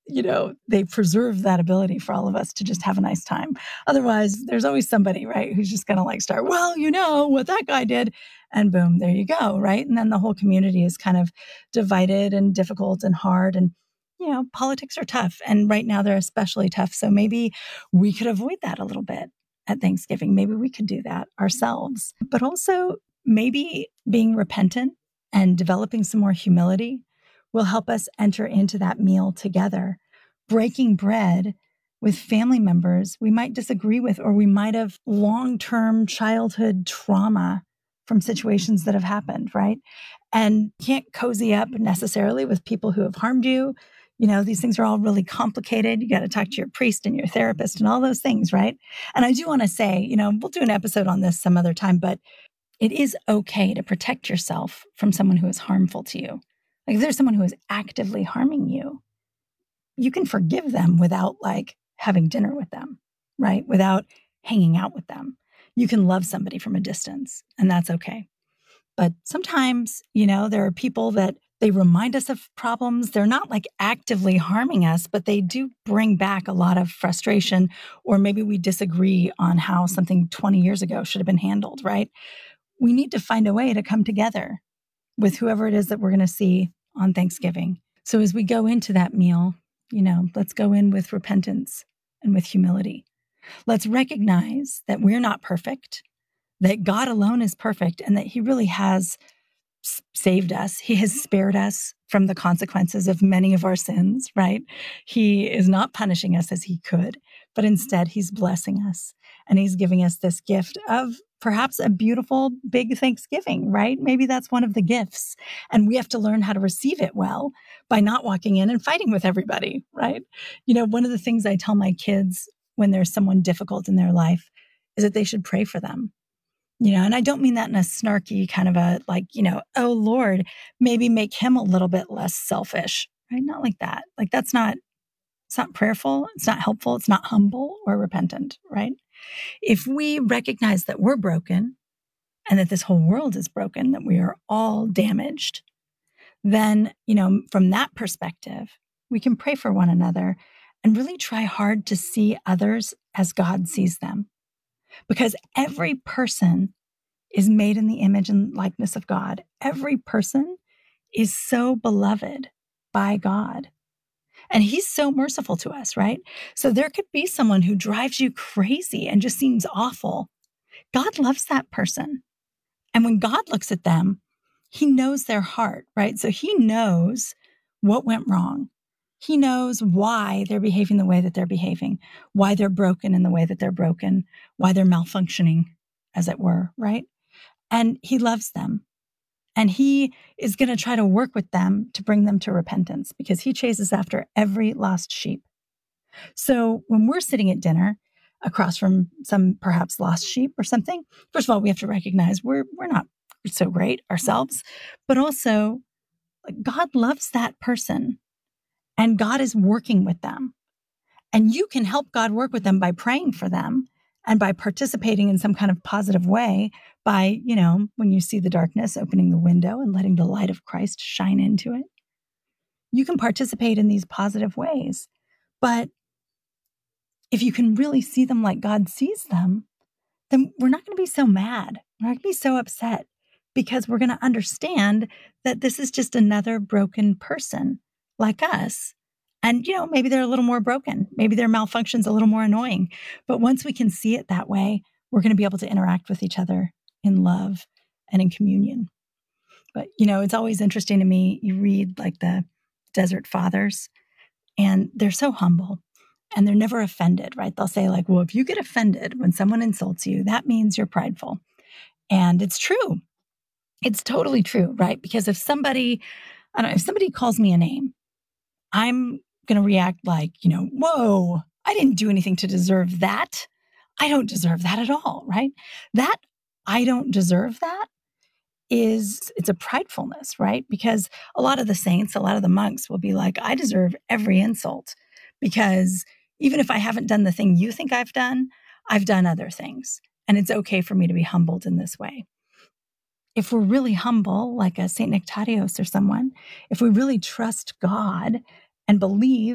they preserve that ability for all of us to just have a nice time. Otherwise, there's always somebody, right, who's just going to start, well, what that guy did. And boom, there you go, right? And then the whole community is kind of divided and difficult and hard. And, politics are tough. And right now they're especially tough. So maybe we could avoid that a little bit at Thanksgiving. Maybe we could do that ourselves. But also maybe being repentant and developing some more humility will help us enter into that meal together, breaking bread with family members we might disagree with, or we might have long-term childhood trauma from situations that have happened, right? And can't cozy up necessarily with people who have harmed you. These things are all really complicated. You got to talk to your priest and your therapist and all those things, right? And I do want to say, we'll do an episode on this some other time, but it is okay to protect yourself from someone who is harmful to you. Like if there's someone who is actively harming you, you can forgive them without having dinner with them, right? Without hanging out with them. You can love somebody from a distance, and that's okay. But sometimes, there are people that they remind us of problems. They're not actively harming us, but they do bring back a lot of frustration, or maybe we disagree on how something 20 years ago should have been handled, right? We need to find a way to come together with whoever it is that we're going to see on Thanksgiving. So as we go into that meal, let's go in with repentance and with humility. Let's recognize that we're not perfect, that God alone is perfect, and that He really has saved us. He has spared us from the consequences of many of our sins, right? He is not punishing us as He could, but instead He's blessing us. And He's giving us this gift of perhaps a beautiful, big Thanksgiving, right? Maybe that's one of the gifts. And we have to learn how to receive it well by not walking in and fighting with everybody, right? One of the things I tell my kids when there's someone difficult in their life is that they should pray for them. And I don't mean that in a snarky kind of oh Lord, maybe make him a little bit less selfish, right? Not like that. It's not prayerful. It's not helpful. It's not humble or repentant, right? If we recognize that we're broken and that this whole world is broken, that we are all damaged, then, from that perspective, we can pray for one another and really try hard to see others as God sees them. Because every person is made in the image and likeness of God. Every person is so beloved by God. And He's so merciful to us, right? So there could be someone who drives you crazy and just seems awful. God loves that person. And when God looks at them, He knows their heart, right? So He knows what went wrong. He knows why they're behaving the way that they're behaving, why they're broken in the way that they're broken, why they're malfunctioning, as it were, right? And He loves them. And He is going to try to work with them to bring them to repentance because He chases after every lost sheep. So when we're sitting at dinner across from some perhaps lost sheep or something, first of all, we have to recognize we're not so great ourselves, but also God loves that person and God is working with them. And you can help God work with them by praying for them and by participating in some kind of positive way by, when you see the darkness, opening the window and letting the light of Christ shine into it. You can participate in these positive ways. But if you can really see them like God sees them, then we're not going to be so mad. We're not going to be so upset because we're going to understand that this is just another broken person like us. And, maybe they're a little more broken. Maybe their malfunction's a little more annoying. But once we can see it that way, we're going to be able to interact with each other in love and in communion. But, it's always interesting to me. You read the Desert Fathers, and they're so humble and they're never offended, right? They'll say well, if you get offended when someone insults you, that means you're prideful. And it's true. It's totally true, right? Because if somebody calls me a name, I'm going to react whoa, I didn't do anything to deserve that. I don't deserve that at all, right? That I don't deserve that it's a pridefulness, right? Because a lot of the saints, a lot of the monks will be I deserve every insult because even if I haven't done the thing you think I've done other things. And it's okay for me to be humbled in this way. If we're really humble, like a St. Nectarios or someone, if we really trust God and believe